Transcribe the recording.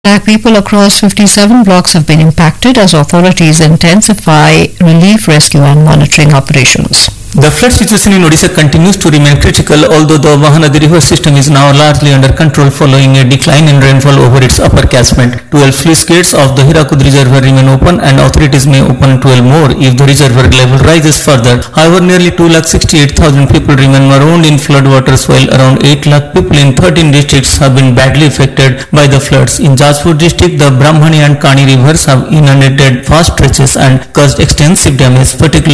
Black people across 57 blocks have been impacted as authorities intensify relief, rescue and monitoring operations. The flood situation in Odisha continues to remain critical, although the Mahanadi river system is now largely under control following a decline in rainfall over its upper catchment. 12 sluice gates of the Hirakud reservoir remain open and authorities may open 12 more if the reservoir level rises further. However, nearly 268,000 people remain marooned in floodwaters, while around 8 lakh people in 13 districts have been badly affected by the floods. In Jajpur district, the Brahmani and Kani rivers have inundated vast stretches and caused extensive damage, particularly